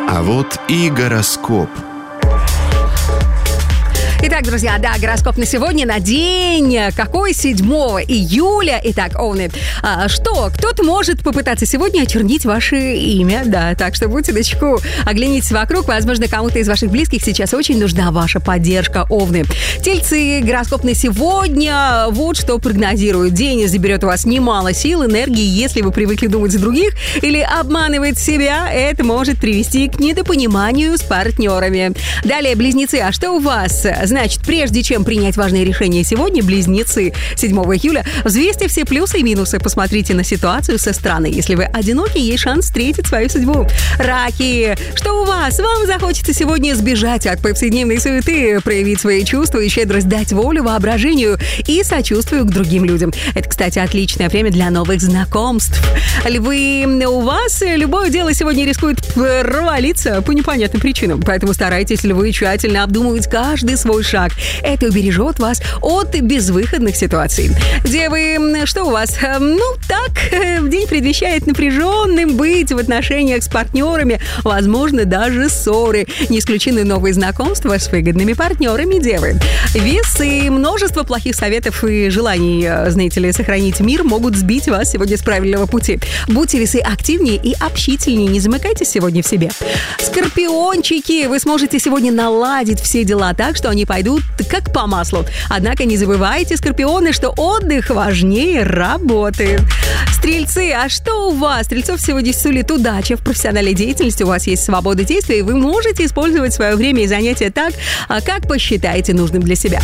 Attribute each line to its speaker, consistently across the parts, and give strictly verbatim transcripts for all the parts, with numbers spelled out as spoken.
Speaker 1: А вот и гороскоп.
Speaker 2: Итак, друзья, да, гороскоп на сегодня, на день, какой, седьмого июля. Итак, овны, а, что, кто-то может попытаться сегодня очернить ваше имя, да, так что будьте начеку, оглянитесь вокруг, возможно, кому-то из ваших близких сейчас очень нужна ваша поддержка, овны. Тельцы, гороскоп на сегодня, вот что прогнозирует. День заберет у вас немало сил, энергии, если вы привыкли думать за других или обманывать себя, это может привести к недопониманию с партнерами. Далее, близнецы, а что у вас? Значит, прежде чем принять важные решения сегодня, близнецы, седьмого июля, взвесьте все плюсы и минусы, посмотрите на ситуацию со стороны. Если вы одиноки, есть шанс встретить свою судьбу. Раки, что у вас? Вам захочется сегодня сбежать от повседневной суеты, проявить свои чувства и щедрость, дать волю воображению и сочувствию к другим людям. Это, кстати, отличное время для новых знакомств. Львы, у вас любое дело сегодня рискует провалиться по непонятным причинам, поэтому старайтесь, львы, тщательно обдумывать каждый свой шаг. Это убережет вас от безвыходных ситуаций. Девы, что у вас? Ну, так, день предвещает напряженным быть в отношениях с партнерами, возможно, даже ссоры. Не исключены новые знакомства с выгодными партнерами, девы. Весы, множество плохих советов и желаний, знаете ли, сохранить мир могут сбить вас сегодня с правильного пути. Будьте, весы, активнее и общительнее, не замыкайтесь сегодня в себе. Скорпиончики, вы сможете сегодня наладить все дела так, что они пойдут как по маслу. Однако не забывайте, скорпионы, что отдых важнее работы. Стрельцы, а что у вас? Стрельцов сегодня сулит удача в профессиональной деятельности, у вас есть свобода действия, и вы можете использовать свое время и занятия так, как посчитаете нужным для себя.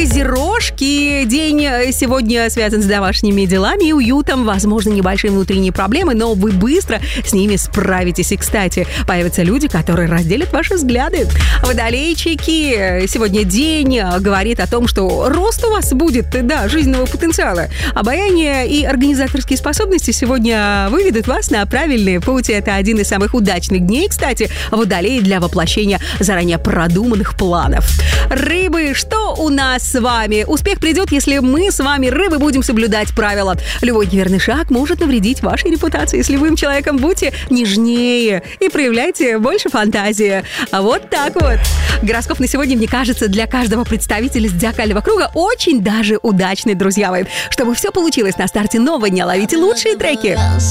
Speaker 2: Козерожки, день сегодня связан с домашними делами и уютом, возможно, небольшие внутренние проблемы, но вы быстро с ними справитесь. И, кстати, появятся люди, которые разделят ваши взгляды. Водолейчики, сегодня день говорит о том, что рост у вас будет, да, жизненного потенциала. Обаяние и организаторские способности сегодня выведут вас на правильный путь. Это один из самых удачных дней, кстати, водолей для воплощения заранее продуманных планов. Рыбы, что у нас с вами? Успех придет, если мы с вами, рыбы, будем соблюдать правила. Любой неверный шаг может навредить вашей репутации. Если вы человеком, будьте нежнее и проявляйте больше фантазии. А вот так вот. Гороскоп на сегодня, мне кажется, для каждого представителя зодиакального круга очень даже удачный, друзья мои. Чтобы все получилось на старте нового дня, ловите лучшие треки.